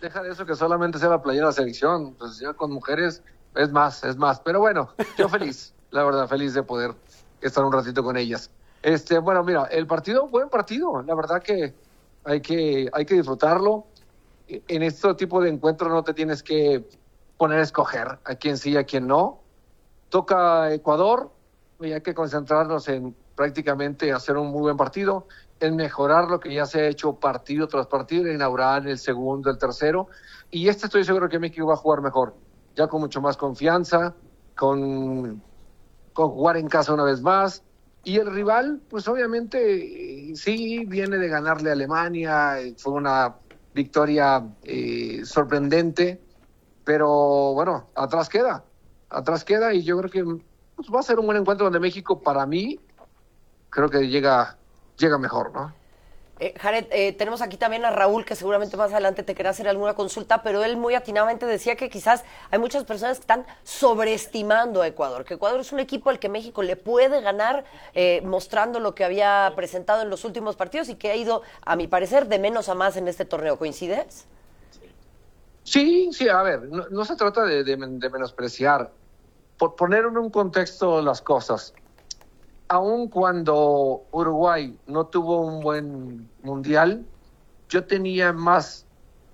deja de eso que solamente sea la playera de la selección, pues ya con mujeres es más, pero bueno, yo feliz, la verdad, feliz de poder estar un ratito con ellas. Bueno, mira, el partido, buen partido, la verdad que hay que disfrutarlo. En este tipo de encuentros no te tienes que poner a escoger a quién sí y a quién no. Toca Ecuador y hay que concentrarnos en prácticamente hacer un muy buen partido, en mejorar lo que ya se ha hecho partido tras partido, en inaugurar el segundo, el tercero, y estoy seguro que México va a jugar mejor, ya con mucho más confianza, con jugar en casa una vez más, y el rival, pues obviamente sí viene de ganarle a Alemania, fue una victoria sorprendente, pero bueno, atrás queda y yo creo que pues, va a ser un buen encuentro donde México, para mí, creo que llega mejor, ¿no? Jared, tenemos aquí también a Raúl, que seguramente más adelante te querrá hacer alguna consulta, pero él muy atinadamente decía que quizás hay muchas personas que están sobreestimando a Ecuador, que Ecuador es un equipo al que México le puede ganar, mostrando lo que había presentado en los últimos partidos y que ha ido, a mi parecer, de menos a más en este torneo. ¿Coincides? Sí, a ver, no se trata de menospreciar. Por poner en un contexto las cosas, aun cuando Uruguay no tuvo un buen mundial, yo tenía más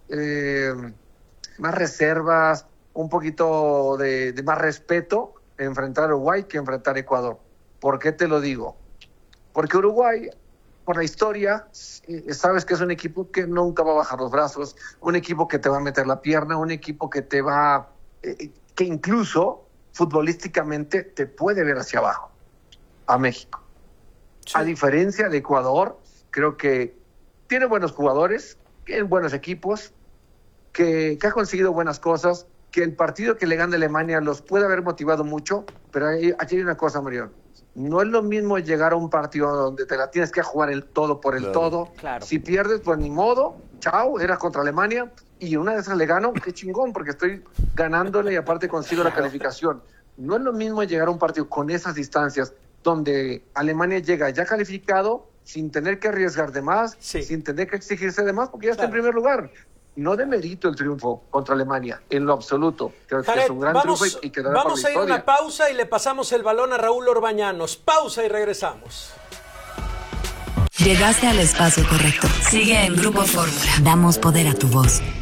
reservas, un poquito de más respeto enfrentar a Uruguay que enfrentar a Ecuador. ¿Por qué te lo digo? Porque Uruguay, por la historia, sabes que es un equipo que nunca va a bajar los brazos, un equipo que te va a meter la pierna, un equipo que te va, que incluso futbolísticamente te puede ver hacia abajo, a México. Sí. A diferencia de Ecuador, creo que tiene buenos jugadores, tiene buenos equipos, que ha conseguido buenas cosas, que el partido que le gana a Alemania los puede haber motivado mucho, pero aquí hay una cosa, Marión. No es lo mismo llegar a un partido donde te la tienes que jugar el todo por el todo. Claro. Si pierdes, pues ni modo, chao, era contra Alemania, y una de esas le gano, qué chingón, porque estoy ganándole y aparte consigo la calificación. No es lo mismo llegar a un partido con esas distancias, donde Alemania llega ya calificado, sin tener que arriesgar de más, sin tener que exigirse de más, porque ya está en primer lugar. No demerito el triunfo contra Alemania, en lo absoluto. Creo que es un gran triunfo y quedará para la historia. Vamos a ir a una pausa y le pasamos el balón a Raúl Orbañanos. Pausa y regresamos. Llegaste al espacio correcto. Sigue en Grupo Fórmula. Damos poder a tu voz.